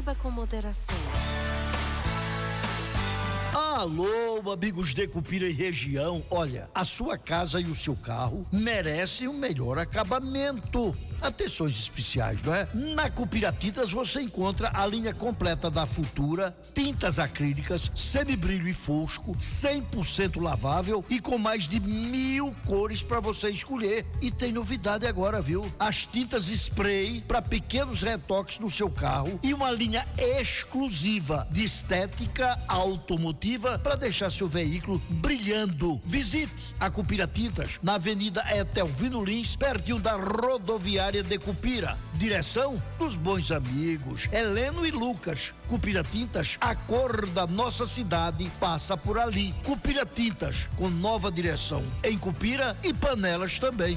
Beba com moderação. Alô, amigos de Cupira e região. Olha, a sua casa e o seu carro merecem um melhor acabamento. Atenções especiais, não é? Na Cupira Tintas você encontra a linha completa da Futura, tintas acrílicas, semibrilho e fosco, 100% lavável e com mais de 1000 cores para você escolher. E tem novidade agora, viu? As tintas spray para pequenos retoques no seu carro e uma linha exclusiva de estética automotiva para deixar seu veículo brilhando. Visite a Cupira Tintas na Avenida Etelvino Lins, pertinho da rodoviária de Cupira. Direção dos bons amigos Heleno e Lucas. Cupira Tintas, a cor da nossa cidade passa por ali. Cupira Tintas, com nova direção em Cupira e Panelas também.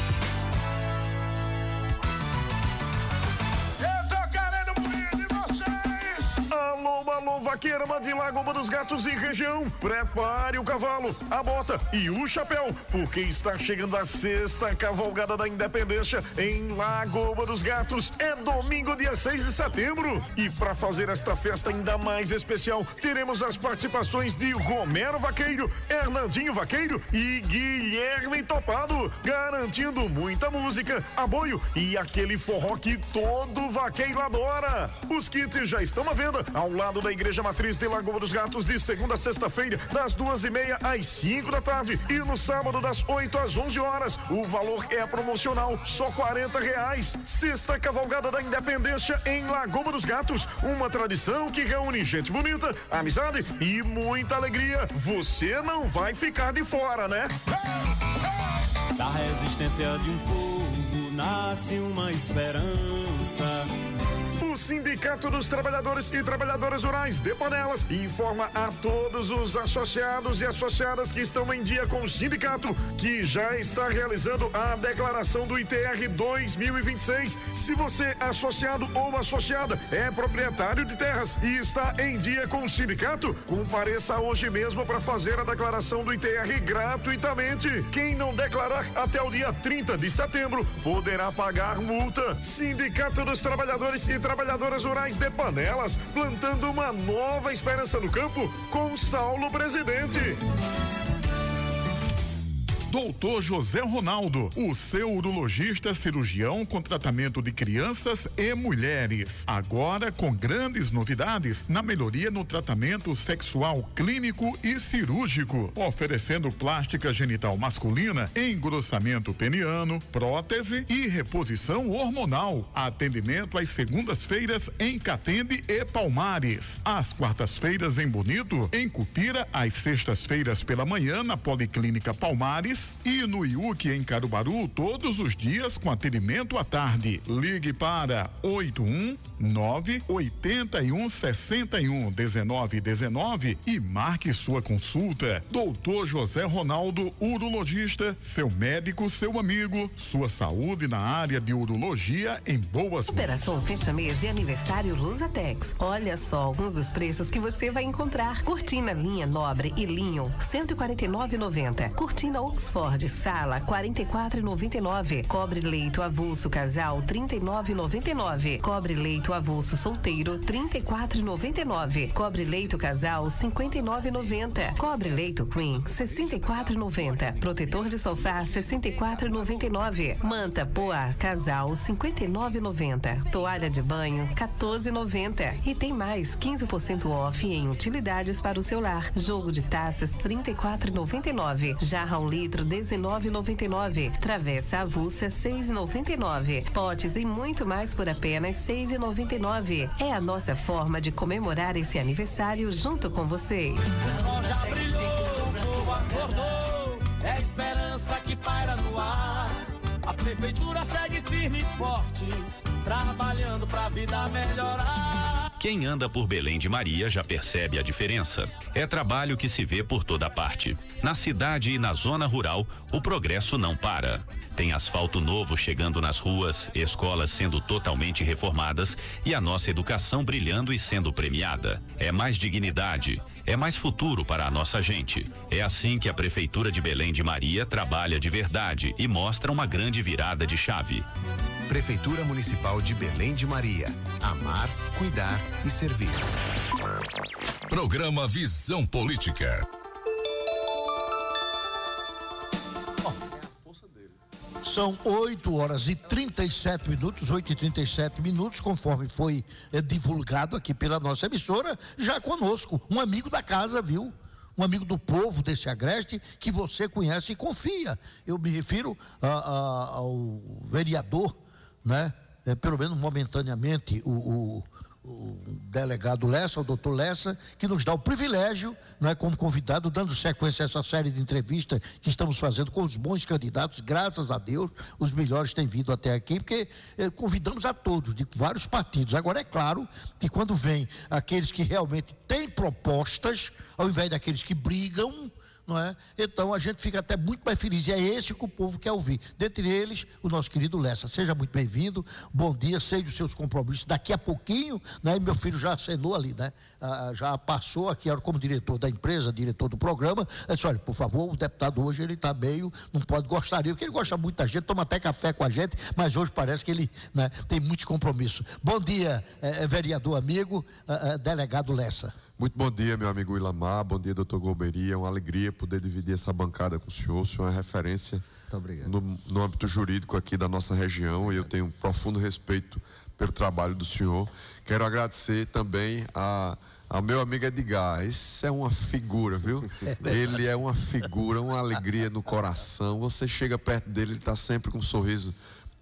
Alô, vaqueira de Lagoa dos Gatos e região, prepare o cavalo, a bota e o chapéu, porque está chegando a sexta cavalgada da Independência em Lagoa dos Gatos. É domingo, dia 6 de setembro. E para fazer esta festa ainda mais especial, teremos as participações de Romero Vaqueiro, Hernandinho Vaqueiro e Guilherme Topado, garantindo muita música, aboio e aquele forró que todo vaqueiro adora. Os kits já estão à venda ao lado da Igreja Matriz de Lagoa dos Gatos, de segunda a sexta-feira, das 2:30 às 5 da tarde e no sábado das 8 às 11 horas. O valor é promocional, só R$40. Sexta cavalgada da Independência em Lagoa dos Gatos, uma tradição que reúne gente bonita, amizade e muita alegria. Você não vai ficar de fora, né? Da resistência de um povo nasce uma esperança. O Sindicato dos Trabalhadores e Trabalhadoras Rurais de Panelas informa a todos os associados e associadas que estão em dia com o sindicato que já está realizando a declaração do ITR 2026. Se você, associado ou associada, é proprietário de terras e está em dia com o sindicato, compareça hoje mesmo para fazer a declaração do ITR gratuitamente. Quem não declarar até o dia 30 de setembro poderá pagar multa. Sindicato dos Trabalhadores e Trabalhadoras Rurais de Panelas, plantando uma nova esperança no campo com Saulo Presidente. Doutor José Ronaldo, o seu urologista cirurgião com tratamento de crianças e mulheres. Agora com grandes novidades na melhoria no tratamento sexual clínico e cirúrgico, oferecendo plástica genital masculina, engrossamento peniano, prótese e reposição hormonal. Atendimento às segundas-feiras em Catende e Palmares. Às quartas-feiras em Bonito, em Cupira, às sextas-feiras pela manhã na Policlínica Palmares e no IUC em Caruaru todos os dias com atendimento à tarde. Ligue para 819-8161-1919 e marque sua consulta. Doutor José Ronaldo, urologista, seu médico, seu amigo, sua saúde na área de urologia em boas mãos. Operação Fecha Mês de Aniversário Lusatex. Olha só alguns dos preços que você vai encontrar. Cortina linha Nobre e Linho, R$149,90. Cortina Oxford Sala, R$44,99. Cobre leito avulso casal, R$39,99. Cobre leito avulso solteiro, R$34,99. Cobre leito casal, R$59,90. Cobre leito queen, R$64,90. Protetor de sofá, R$64,99. Manta Poa casal, R$59,90. Toalha de banho, R$14,90. E tem mais 15% off em utilidades para o seu lar. Jogo de taças, R$34,99. Jarra 1 litro, R$19,99. Travessa avulsa, R$6,99. Potes e muito mais por apenas R$6,99. É a nossa forma de comemorar esse aniversário junto com vocês. O sol já brilhou, o povo acordou, é a esperança que paira no ar. A prefeitura segue firme e forte, trabalhando pra vida melhorar. Quem anda por Belém de Maria já percebe a diferença. É trabalho que se vê por toda parte. Na cidade e na zona rural, o progresso não para. Tem asfalto novo chegando nas ruas, escolas sendo totalmente reformadas e a nossa educação brilhando e sendo premiada. É mais dignidade, é mais futuro para a nossa gente. É assim que a Prefeitura de Belém de Maria trabalha de verdade e mostra uma grande virada de chave. Prefeitura Municipal de Belém de Maria. Amar, cuidar cuidar e servir. Programa Visão Política. São 8h37, 8h37, conforme foi divulgado aqui pela nossa emissora. Já conosco, um amigo da casa, viu? Um amigo do povo desse Agreste, que você conhece e confia. Eu me refiro ao vereador, né? Pelo menos momentaneamente, o delegado Lessa, o doutor Lessa, que nos dá o privilégio, não é, como convidado, dando sequência a essa série de entrevistas que estamos fazendo com os bons candidatos. Graças a Deus, os melhores têm vindo até aqui, porque convidamos a todos, de vários partidos. Agora, é claro que quando vem aqueles que realmente têm propostas, ao invés daqueles que brigam, não é? Então a gente fica até muito mais feliz, e é esse que o povo quer ouvir. Dentre eles, o nosso querido Lessa. Seja muito bem-vindo, bom dia, sei dos seus compromissos. Daqui a pouquinho, né, meu filho já acenou ali, né? Já passou aqui como diretor da empresa, diretor do programa. Eu disse, olha, por favor, o deputado hoje ele está meio, não pode gostar, porque ele gosta muito da gente, toma até café com a gente, mas hoje parece que ele, né, tem muitos compromissos. Bom dia, vereador amigo, delegado Lessa. Muito bom dia, meu amigo Ilamar, bom dia, doutor Golbery. É uma alegria poder dividir essa bancada com o senhor. O senhor é uma referência no âmbito jurídico aqui da nossa região, e eu tenho um profundo respeito pelo trabalho do senhor. Quero agradecer também ao meu amigo Edgar. Esse é uma figura, viu? Ele é uma figura, uma alegria no coração. Você chega perto dele, ele está sempre com um sorriso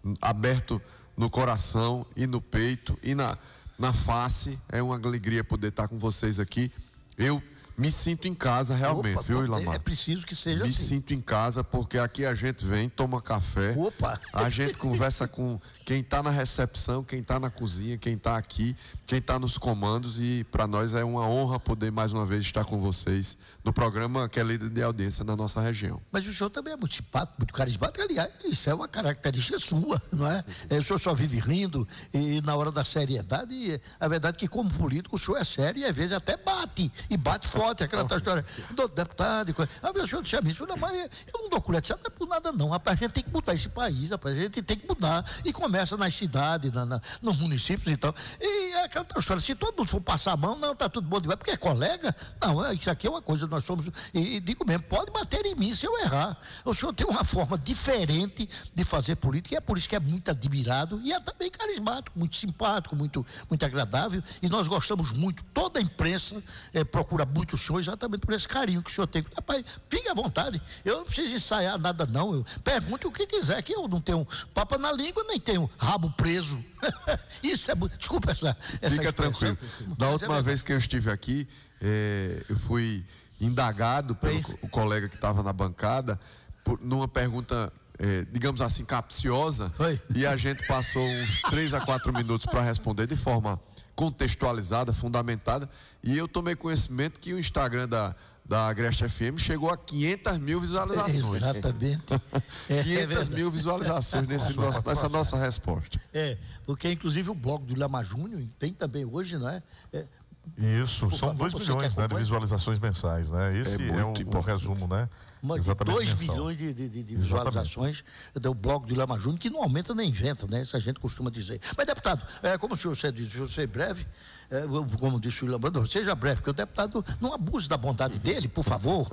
aberto no coração e no peito e na face. É uma alegria poder estar com vocês aqui. Eu me sinto em casa realmente. Opa, viu, Ilamar? É preciso que seja assim. Me sinto em casa, porque aqui a gente vem, toma café. Opa! A gente conversa com quem está na recepção, quem está na cozinha, quem está aqui, quem está nos comandos, e para nós é uma honra poder mais uma vez estar com vocês no programa que é líder de audiência na nossa região. Mas o senhor também é muito simpático, muito carismático. Aliás, isso é uma característica sua, não é? O senhor só vive rindo, e na hora da seriedade, a verdade é que como político o senhor é sério e às vezes até bate, e bate forte, aquela tal história do deputado, o senhor chama isso, mas eu não dou colher de chá, não é por nada não, rapaz, a gente tem que mudar esse país, rapaz, a gente tem que mudar, e começa nas cidades, nos municípios e tal, e é aquela história, se todo mundo for passar a mão, não, tá tudo bom demais, porque é colega, não, isso aqui é uma coisa, nós somos, e digo mesmo, pode bater em mim se eu errar. O senhor tem uma forma diferente de fazer política, e é por isso que é muito admirado, e é também carismático, muito simpático, muito agradável, e nós gostamos muito, toda a imprensa procura muito o senhor, exatamente por esse carinho que o senhor tem. Rapaz, fique à vontade, eu não preciso ensaiar nada não, eu pergunte o que quiser, que eu não tenho papa na língua, nem tenho rabo preso. Isso é muito, desculpa essa Fica expressão. tranquilo. Da última vez que eu estive aqui, eu fui indagado pelo colega que estava na bancada numa pergunta, digamos assim, capciosa. E a gente passou uns 3 a 4 minutos para responder de forma contextualizada, fundamentada, e eu tomei conhecimento que o Instagram da Agreste FM chegou a 500 mil visualizações. Exatamente. 500 mil visualizações nessa nossa resposta. Porque inclusive o blog do Ilamar Júnior tem também hoje, não é? Isso, são 2 milhões, né, de visualizações mensais, né? Esse é o resumo, né? 2 milhões de visualizações do blog do Ilamar Júnior, que não aumenta nem inventa, né? Isso a gente costuma dizer. Mas, deputado, como o senhor disse, o senhor ser breve, como disse o Ilamar, seja breve, porque o deputado não abuse da bondade dele, por favor.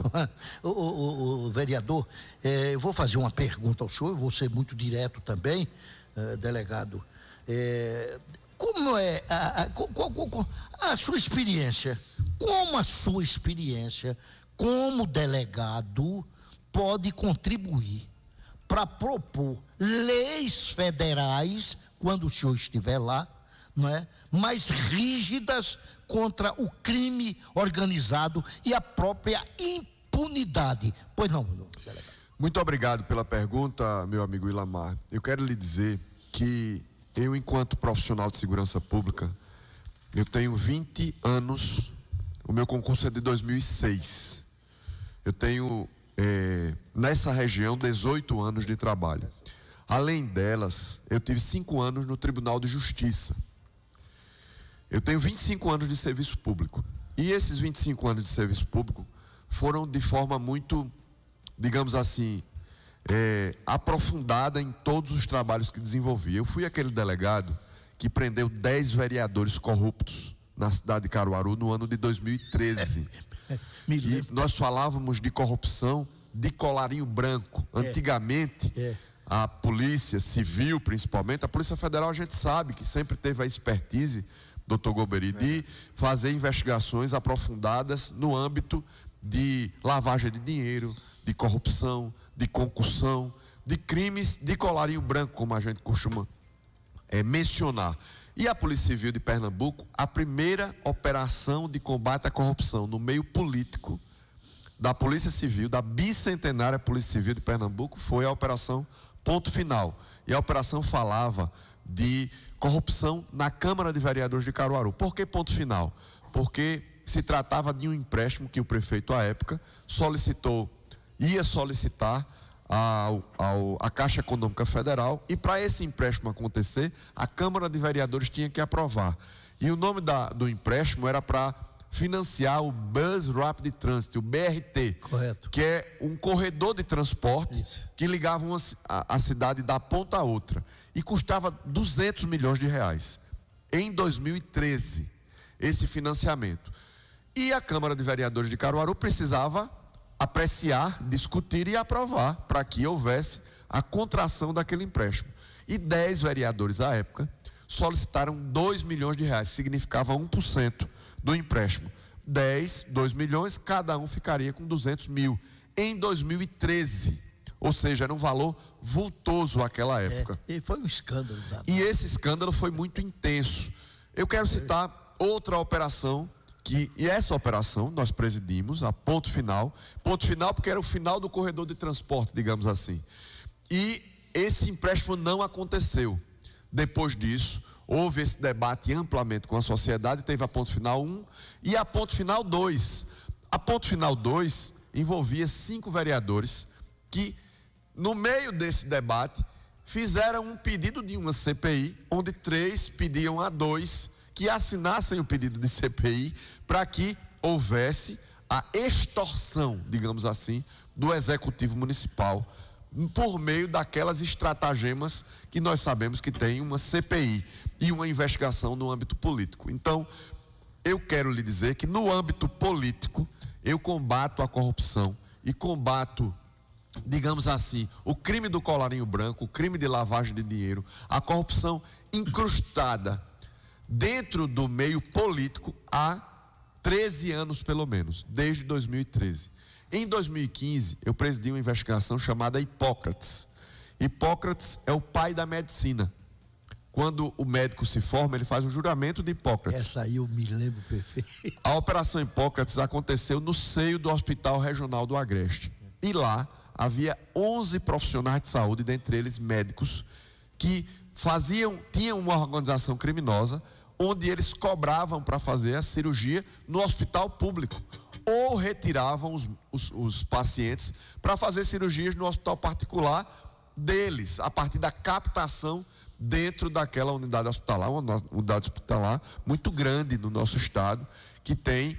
O vereador, eu vou fazer uma pergunta ao senhor, eu vou ser muito direto também, delegado. Como é a sua experiência? Como a sua experiência como delegado pode contribuir para propor leis federais, quando o senhor estiver lá, não é? Mais rígidas contra o crime organizado e a própria impunidade? Pois não, delegado. Muito obrigado pela pergunta, meu amigo Ilamar. Eu quero lhe dizer que eu, enquanto profissional de segurança pública, eu tenho 20 anos, o meu concurso é de 2006. Eu tenho, nessa região, 18 anos de trabalho. Além delas, eu tive 5 anos no Tribunal de Justiça. Eu tenho 25 anos de serviço público. E esses 25 anos de serviço público foram de forma muito, digamos assim, aprofundada em todos os trabalhos que desenvolvi. Eu fui aquele delegado que prendeu 10 vereadores corruptos na cidade de Caruaru no ano de 2013. E nós falávamos de corrupção de colarinho branco. Antigamente, a Polícia Civil, principalmente, a Polícia Federal, a gente sabe que sempre teve a expertise, doutor Golbery, de fazer investigações aprofundadas no âmbito de lavagem de dinheiro, de corrupção, de concussão, de crimes de colarinho branco, como a gente costuma mencionar. E a Polícia Civil de Pernambuco, a primeira operação de combate à corrupção no meio político da Polícia Civil, da bicentenária Polícia Civil de Pernambuco, foi a Operação Ponto Final. E a operação falava de corrupção na Câmara de Vereadores de Caruaru. Por que ponto final? Porque se tratava de um empréstimo que o prefeito, à época, ia solicitar à Caixa Econômica Federal, e para esse empréstimo acontecer, a Câmara de Vereadores tinha que aprovar. E o nome do empréstimo era para financiar o Bus Rapid Transit, o BRT. Correto. Que é um corredor de transporte que ligava a cidade da ponta a outra. E custava 200 milhões de reais. Em 2013, esse financiamento. E a Câmara de Vereadores de Caruaru precisava apreciar, discutir e aprovar para que houvesse a contração daquele empréstimo. E 10 vereadores à época solicitaram 2 milhões de reais, significava 1% do empréstimo. 2 milhões, cada um ficaria com 200 mil. Em 2013, ou seja, era um valor vultoso naquela época. E foi um escândalo. E esse escândalo foi muito intenso. Eu quero citar outra operação, e essa operação nós presidimos, a Ponto Final porque era o final do corredor de transporte, digamos assim. E esse empréstimo não aconteceu. Depois disso, houve esse debate amplamente com a sociedade, teve a Ponto Final 1 e a Ponto Final 2. A Ponto Final 2 envolvia 5 vereadores que, no meio desse debate, fizeram um pedido de uma CPI, onde 3 pediam a 2 que assinassem o pedido de CPI para que houvesse a extorsão, digamos assim, do Executivo Municipal, por meio daquelas estratagemas que nós sabemos que tem uma CPI e uma investigação no âmbito político. Então, eu quero lhe dizer que no âmbito político, eu combato a corrupção e combato, digamos assim, o crime do colarinho branco, o crime de lavagem de dinheiro, a corrupção incrustada dentro do meio político há 13 anos pelo menos, desde 2013. Em 2015, eu presidi uma investigação chamada Hipócrates. Hipócrates é o pai da medicina. Quando o médico se forma, ele faz o juramento de Hipócrates. Essa aí eu me lembro perfeito. A Operação Hipócrates aconteceu no seio do Hospital Regional do Agreste. E lá havia 11 profissionais de saúde, dentre eles médicos, que tinham uma organização criminosa, onde eles cobravam para fazer a cirurgia no hospital público, ou retiravam os pacientes para fazer cirurgias no hospital particular deles, a partir da captação dentro daquela unidade hospitalar, uma unidade hospitalar muito grande no nosso estado, que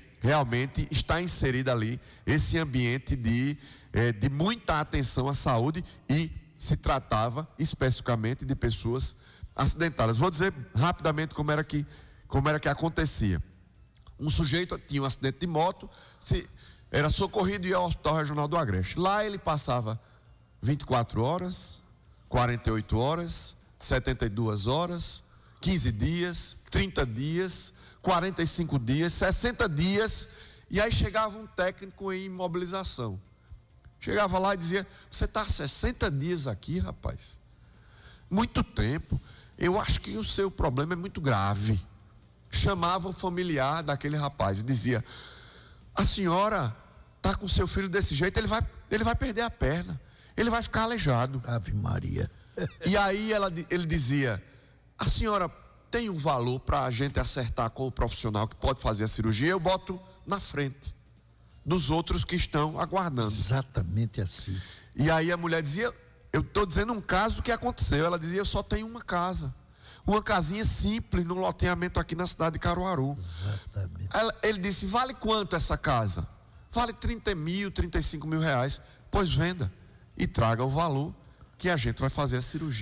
está inserida ali esse ambiente de muita atenção à saúde, e se tratava especificamente de pessoas acidentadas. Vou dizer rapidamente como era que acontecia. Um sujeito tinha um acidente de moto, era socorrido e ia ao Hospital Regional do Agreste. Lá ele passava 24 horas, 48 horas, 72 horas, 15 dias, 30 dias, 45 dias, 60 dias, e aí chegava um técnico em imobilização. Chegava lá e dizia: você está 60 dias aqui, rapaz? Muito tempo. Eu acho que o seu problema é muito grave. Chamava o familiar daquele rapaz e dizia: a senhora está com seu filho desse jeito, ele vai perder a perna, ele vai ficar aleijado. Ave Maria. E aí ele dizia: a senhora tem um valor para a gente acertar com o profissional que pode fazer a cirurgia, eu boto na frente dos outros que estão aguardando. Exatamente assim. E aí a mulher dizia: eu estou dizendo um caso que aconteceu. Ela dizia: eu só tenho uma casa, uma casinha simples no loteamento aqui na cidade de Caruaru. Exatamente. Ele disse: vale quanto essa casa? Vale 30 mil, 35 mil reais. Pois venda e traga o valor, que a gente vai fazer a cirurgia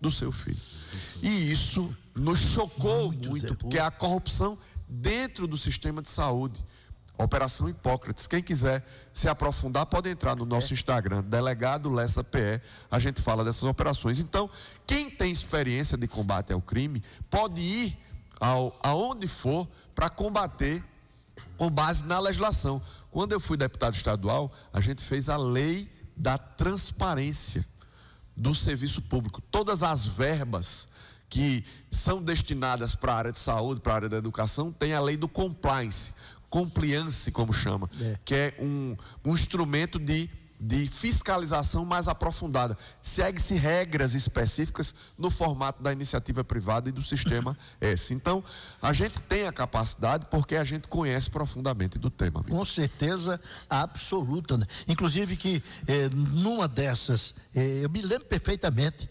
do seu filho. E isso nos chocou muito, porque a corrupção dentro do sistema de saúde. Operação Hipócrates. Quem quiser se aprofundar pode entrar no nosso Instagram, Delegado Lessa PE, a gente fala dessas operações. Então, quem tem experiência de combate ao crime pode ir aonde for para combater com base na legislação. Quando eu fui deputado estadual, a gente fez a lei da transparência do serviço público. Todas as verbas que são destinadas para a área de saúde, para a área da educação, tem a lei do compliance, como chama, que é um instrumento de fiscalização mais aprofundada. Segue-se regras específicas no formato da iniciativa privada e do sistema S. Então, a gente tem a capacidade porque a gente conhece profundamente do tema. Com certeza absoluta, né? Inclusive que numa dessas, eu me lembro perfeitamente,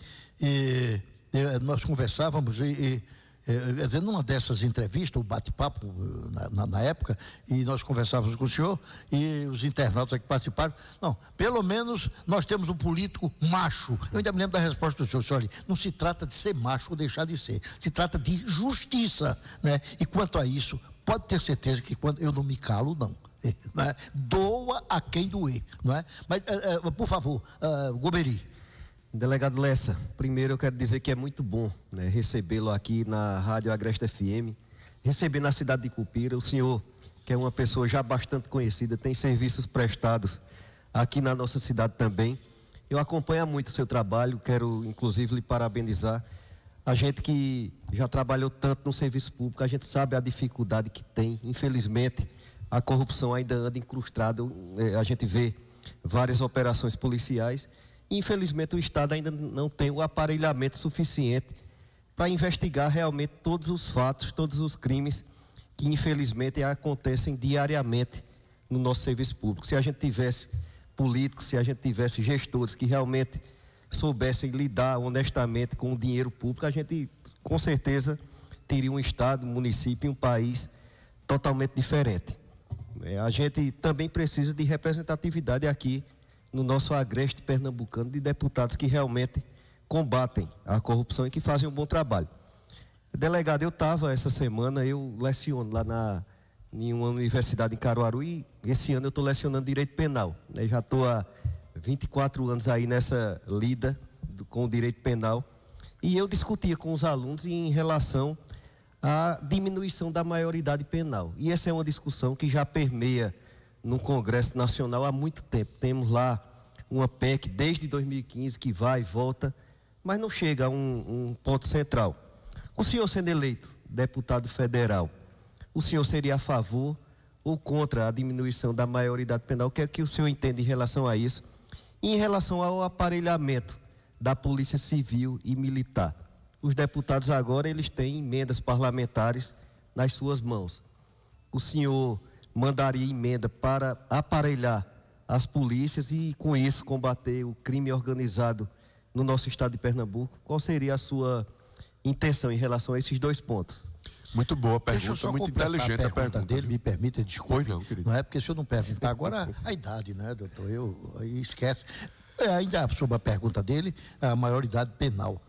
nós conversávamos quer dizer, numa dessas entrevistas, o bate-papo na época, e nós conversávamos com o senhor e os internautas que participaram. Não, pelo menos nós temos um político macho. Eu ainda me lembro da resposta do senhor, olha, não se trata de ser macho ou deixar de ser, se trata de justiça, né? E quanto a isso, pode ter certeza que quando eu não me calo, não. Né? Doa a quem doer, não é? Mas, por favor, Golbery. Delegado Lessa, primeiro eu quero dizer que é muito bom, né, recebê-lo aqui na Rádio Agreste FM, receber na cidade de Cupira. O senhor, que é uma pessoa já bastante conhecida, tem serviços prestados aqui na nossa cidade também. Eu acompanho muito o seu trabalho, quero inclusive lhe parabenizar. A gente que já trabalhou tanto no serviço público, a gente sabe a dificuldade que tem. Infelizmente, a corrupção ainda anda incrustada, a gente vê várias operações policiais. Infelizmente, o Estado ainda não tem o aparelhamento suficiente para investigar realmente todos os fatos, todos os crimes que, infelizmente, acontecem diariamente no nosso serviço público. Se a gente tivesse políticos, se a gente tivesse gestores que realmente soubessem lidar honestamente com o dinheiro público, a gente, com certeza, teria um Estado, um município, um país totalmente diferente. A gente também precisa de representatividade aqui no nosso agreste pernambucano, de deputados que realmente combatem a corrupção e que fazem um bom trabalho. Delegado, eu estava essa semana, eu leciono lá em uma universidade em Caruaru e esse ano eu estou lecionando Direito Penal. Já estou há 24 anos aí nessa lida com o Direito Penal e eu discutia com os alunos em relação à diminuição da maioridade penal. E essa é uma discussão que já permeia no Congresso Nacional há muito tempo. Temos lá uma PEC desde 2015 que vai e volta, mas não chega a um ponto central. O senhor sendo eleito deputado federal, o senhor seria a favor ou contra a diminuição da maioridade penal? O que é que o senhor entende em relação a isso? E em relação ao aparelhamento da Polícia Civil e Militar. Os deputados agora, eles têm emendas parlamentares nas suas mãos. O senhor mandaria emenda para aparelhar as polícias e, com isso, combater o crime organizado no nosso estado de Pernambuco? Qual seria a sua intenção em relação a esses dois pontos? Muito boa pergunta, muito inteligente a pergunta dele, me permita, desculpe. Não, querido. Não é porque se eu não perguntar agora a idade, né, doutor? Aí esquece. Ainda sobre a pergunta dele, a maioridade penal.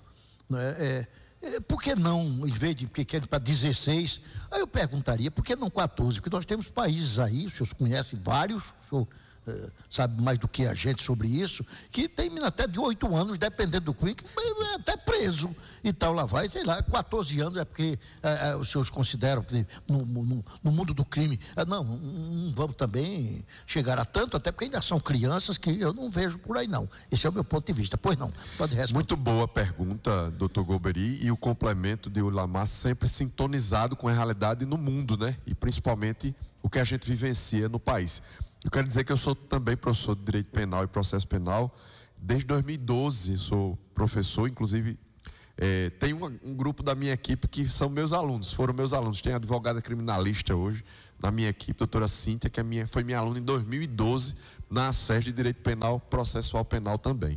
Por que não, em vez de porque querem para 16, aí eu perguntaria, por que não 14? Porque nós temos países aí, os senhores conhecem vários, o senhor sabe mais do que a gente sobre isso, que tem até de 8 anos, dependendo do crime, até preso e tal, lá vai, sei lá, 14 anos é porque os senhores consideram que no mundo do crime, não vamos também chegar a tanto, até porque ainda são crianças que eu não vejo por aí não. Esse é o meu ponto de vista. Pois não, pode responder. Muito boa pergunta, doutor Golbery, e o complemento de Ulamar sempre sintonizado com a realidade no mundo, né? E principalmente o que a gente vivencia no país. Eu quero dizer que eu sou também professor de Direito Penal e Processo Penal. Desde 2012 sou professor, inclusive tem um grupo da minha equipe que são meus alunos, foram meus alunos. Tem advogada criminalista hoje na minha equipe, doutora Cíntia, que foi minha aluna em 2012 na SES de Direito Penal, Processual Penal também.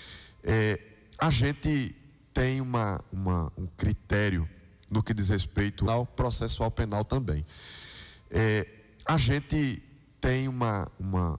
A gente tem um critério no que diz respeito ao processual penal também. A gente tem um